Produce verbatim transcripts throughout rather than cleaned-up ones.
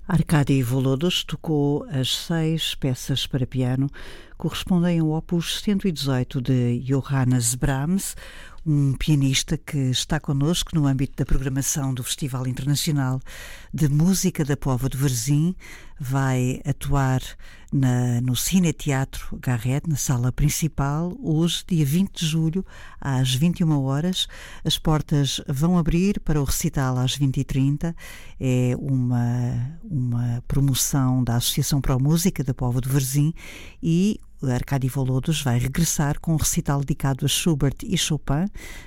Arkady Volodys tocou as seis peças para piano, correspondem ao opus cento e dezoito de Johannes Brahms, um pianista que está connosco no âmbito da programação do Festival Internacional de Música da Póvoa de Varzim. Vai atuar na, no Cine Teatro Garrett, na sala principal, hoje, dia vinte de julho, às vinte e uma horas. As portas vão abrir para o recital às vinte e trinta. É uma, uma promoção da Associação Pro Música da Póvoa de Varzim e Arkady Volodys vai regressar com um recital dedicado a Schubert e Chopin.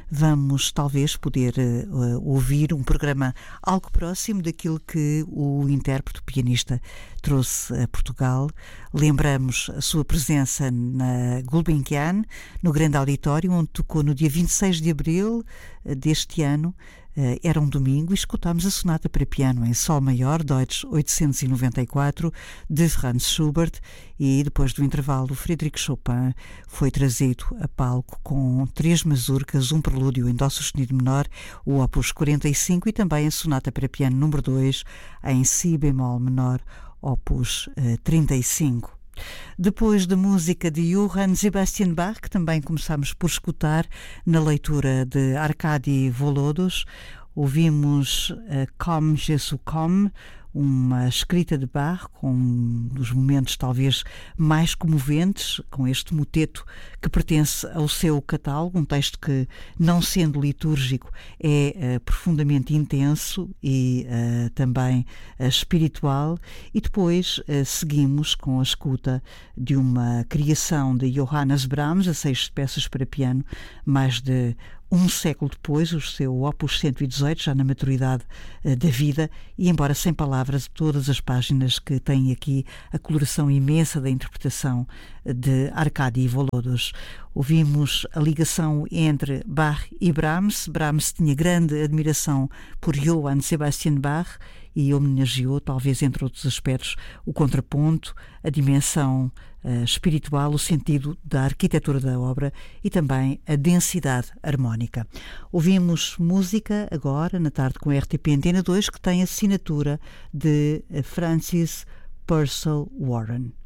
Vamos talvez poder uh, ouvir um programa algo próximo daquilo que o intérprete, o pianista, trouxe a Portugal. Lembramos a sua presença na Gulbenkian, no grande auditório, onde tocou no dia vinte e seis de abril deste ano. Era um domingo e escutámos a sonata para piano em sol maior, Deutsch oitocentos e noventa e quatro, de Franz Schubert, e depois do intervalo, Frédéric Chopin foi trazido a palco com três mazurcas, um prelúdio em dó sustenido menor, o opus quarenta e cinco, e também a sonata para piano número dois em si bemol menor, opus uh, trinta e cinco. Depois da música de Johann Sebastian Bach, que também começámos por escutar na leitura de Arkady Volodys, ouvimos uh, Comme Jésus Comme, uma escrita de Bach com um dos momentos talvez mais comoventes, com este moteto que pertence ao seu catálogo, um texto que, não sendo litúrgico, é uh, profundamente intenso e uh, também uh, espiritual. E depois uh, seguimos com a escuta de uma criação de Johannes Brahms, a seis peças para piano, mais de um século depois, o seu opus cento e dezoito, já na maturidade uh, da vida, e embora sem palavras, todas as páginas que têm aqui a coloração imensa da interpretação de Arkady Volodys. Ouvimos a ligação entre Bach e Brahms. Brahms tinha grande admiração por Johann Sebastian Bach e homenageou, talvez entre outros aspectos, o contraponto, a dimensão uh, espiritual, o sentido da arquitetura da obra e também a densidade harmónica. Ouvimos música agora, na tarde com a R T P Antena dois, que tem a assinatura de Francis Purcell Warren.